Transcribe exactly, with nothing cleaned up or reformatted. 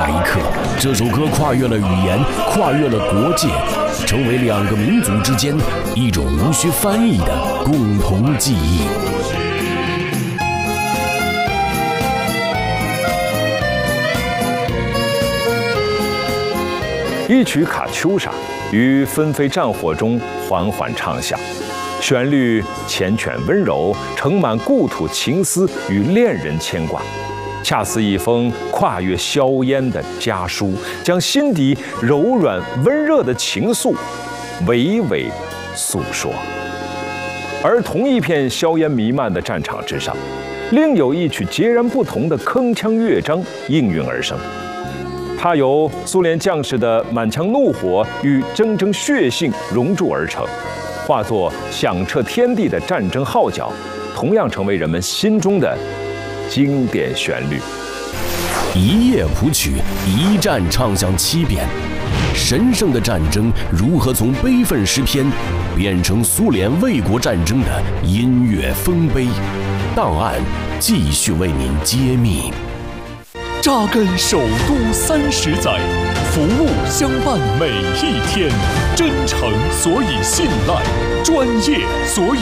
那一刻，这首歌跨越了语言，跨越了国界，成为两个民族之间一种无需翻译的共同记忆。 一曲《卡秋莎》于纷飞战火中缓缓唱响，旋律缱绻温柔，盛满故土情思与恋人牵挂，恰似一封跨越硝烟的家书，将心底柔软温热的情愫娓娓诉说。而同一片硝烟弥漫的战场之上，另有一曲截然不同的铿锵乐章应运而生。它由苏联将士的满腔怒火与铮铮血性熔铸而成，化作响彻天地的战争号角，同样成为人们心中的经典旋律。 一夜谱曲，一战唱响七遍，神圣的战争如何从悲愤诗篇变成苏联卫国战争的音乐丰碑？档案继续为您揭秘。 扎根首都三十载，服务相伴每一天，真诚所以信赖，专业所以